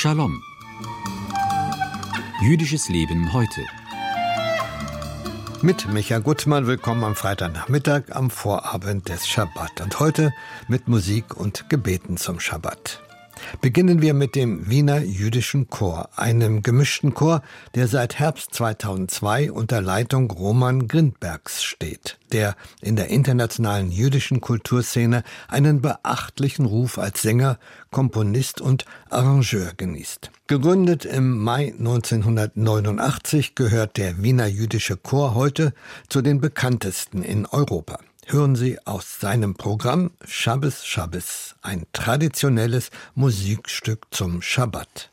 Shalom. Jüdisches Leben heute. Mit Micha Gutmann, willkommen am Freitagnachmittag, am Vorabend des Schabbat. Und heute mit Musik und Gebeten zum Schabbat. Beginnen wir mit dem Wiener Jüdischen Chor, einem gemischten Chor, der seit Herbst 2002 unter Leitung Roman Grindbergs steht, der in der internationalen jüdischen Kulturszene einen beachtlichen Ruf als Sänger, Komponist und Arrangeur genießt. Gegründet im Mai 1989 gehört der Wiener Jüdische Chor heute zu den bekanntesten in Europa. Hören Sie aus seinem Programm Shabbos Shabbos, ein traditionelles Musikstück zum Schabbat.